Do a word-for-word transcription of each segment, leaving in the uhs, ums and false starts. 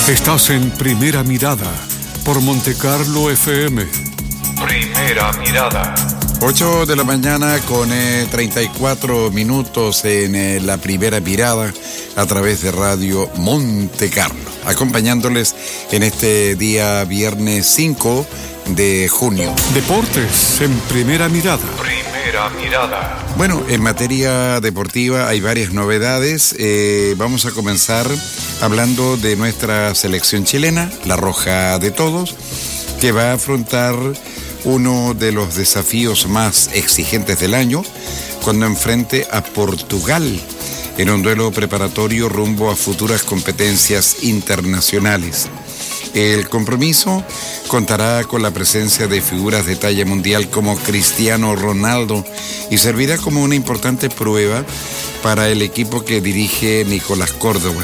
Estás en Primera Mirada por Montecarlo F M. Primera Mirada. ocho de la mañana con eh, treinta y cuatro minutos en eh, la Primera Mirada a través de Radio Montecarlo. Acompañándoles en este día viernes cinco de junio. Deportes en Primera Mirada. Primera Mirada. Bueno, en materia deportiva hay varias novedades. Eh, vamos a comenzar hablando de nuestra selección chilena, la Roja de Todos, que va a afrontar uno de los desafíos más exigentes del año cuando enfrente a Portugal en un duelo preparatorio rumbo a futuras competencias internacionales. El compromiso contará con la presencia de figuras de talla mundial como Cristiano Ronaldo y servirá como una importante prueba para el equipo que dirige Nicolás Córdoba.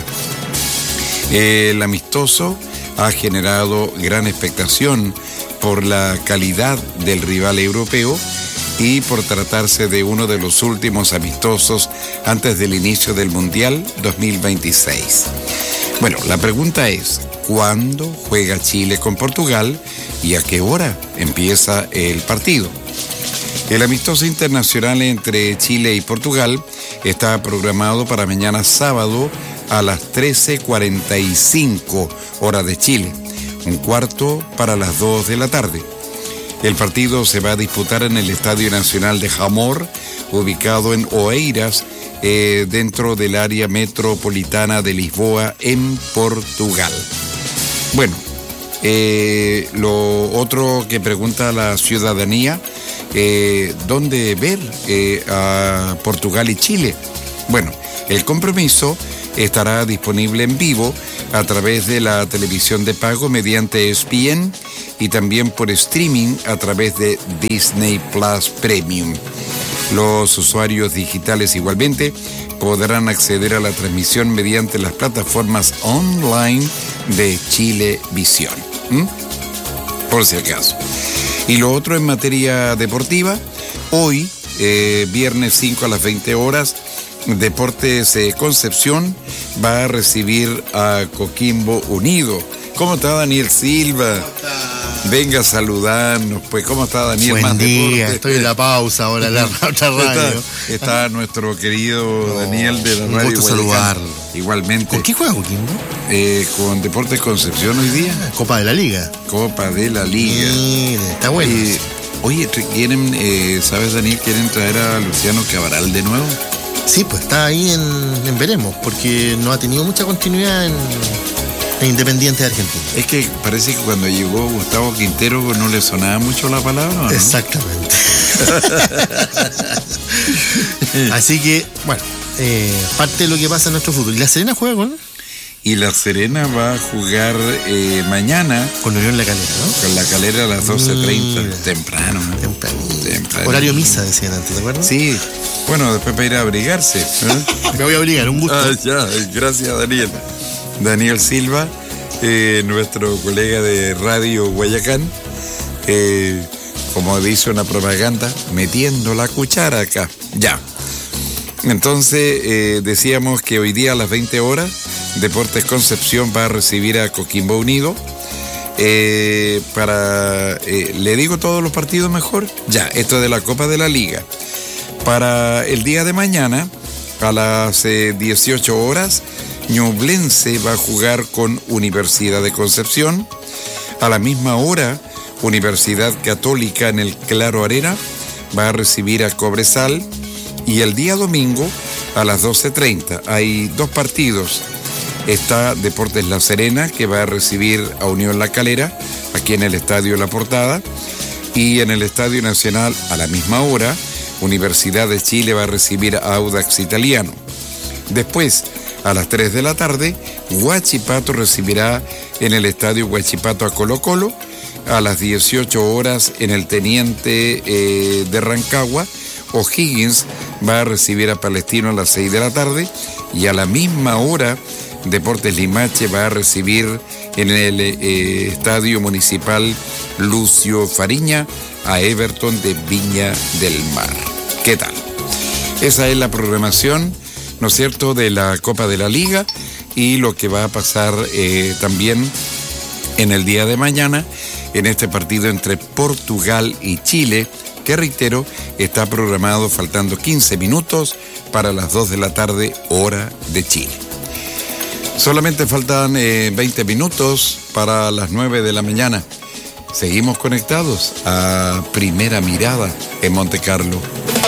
El amistoso ha generado gran expectación por la calidad del rival europeo y por tratarse de uno de los últimos amistosos antes del inicio del Mundial dos mil veintiséis. Bueno, la pregunta es, ¿cuándo juega Chile con Portugal y a qué hora empieza el partido? El amistoso internacional entre Chile y Portugal está programado para mañana sábado a las trece cuarenta y cinco horas de Chile, un cuarto para las dos de la tarde. El partido se va a disputar en el Estadio Nacional de Jamor, ubicado en Oeiras, eh, dentro del área metropolitana de Lisboa, en Portugal. Bueno, eh, lo otro que pregunta la ciudadanía, eh, ¿dónde ver eh, a Portugal y Chile? Bueno, el compromiso estará disponible en vivo a través de la televisión de pago mediante E S P N y también por streaming a través de Disney Plus Premium. Los usuarios digitales igualmente podrán acceder a la transmisión mediante las plataformas online de Chilevisión. ¿Mm? Por si acaso. Y lo otro en materia deportiva, hoy, eh, viernes cinco a las veinte horas, Deportes eh, Concepción va a recibir a Coquimbo Unido. ¿Cómo está Daniel Silva? Venga a saludarnos, pues. ¿Cómo está Daniel? Buen Más día, deporte. estoy en la pausa ahora en la otra radio. Está, está nuestro querido no, Daniel de la un radio. Un gusto saludarlo. Igualmente. ¿Con qué juega Coquimbo? Eh, con Deportes Concepción hoy día. Copa de la Liga. Copa de la Liga. Mire, está bueno. Eh, oye, quieren, eh, ¿sabes, Daniel? ¿Quieren traer a Luciano Cabral de nuevo? Sí, pues está ahí en, en veremos, porque no ha tenido mucha continuidad en, en Independiente de Argentina. Es que parece que cuando llegó Gustavo Quintero no le sonaba mucho la palabra, ¿no? Exactamente. Así que, bueno, eh, parte de lo que pasa en nuestro fútbol. ¿Y la Serena juega con? Y la Serena va a jugar eh, mañana con Unión La Calera, ¿no? Con La Calera a las doce treinta, temprano, ¿no? Temprano. Temprano. Horario misa, decían antes, ¿te acuerdas? Sí, bueno, después para ir a abrigarse, ¿eh? Me voy a obligar, un gusto. Ah, ya, gracias, Daniel. Daniel Silva, eh, nuestro colega de Radio Guayacán, eh, como dice una propaganda, metiendo la cuchara acá, ya. Entonces, eh, decíamos que hoy día a las veinte horas, Deportes Concepción va a recibir a Coquimbo Unido. Eh, para, eh, ¿le digo todos los partidos mejor? Ya, esto es de la Copa de la Liga. Para el día de mañana, a las eh, dieciocho horas, Ñublense va a jugar con Universidad de Concepción. A la misma hora, Universidad Católica en el Claro Arena va a recibir a Cobresal. Y el día domingo, a las doce treinta, hay dos partidos. Está Deportes La Serena, que va a recibir a Unión La Calera, aquí en el Estadio La Portada. Y en el Estadio Nacional, a la misma hora, Universidad de Chile va a recibir a Audax Italiano. Después, a las tres de la tarde, Huachipato recibirá en el Estadio Huachipato a Colo Colo. A las dieciocho horas, en el Teniente eh, de Rancagua, O'Higgins va a recibir a Palestino a las seis de la tarde. Y a la misma hora, Deportes Limache va a recibir en el eh, Estadio Municipal Lucio Fariña a Everton de Viña del Mar. ¿Qué tal? Esa es la programación, ¿no es cierto?, de la Copa de la Liga. y lo que va a pasar eh, también en el día de mañana en este partido entre Portugal y Chile, que reitero, está programado faltando quince minutos para las dos de la tarde, hora de Chile. Solamente faltan eh, veinte minutos para las nueve de la mañana. Seguimos conectados a Primera Mirada en Monte Carlo.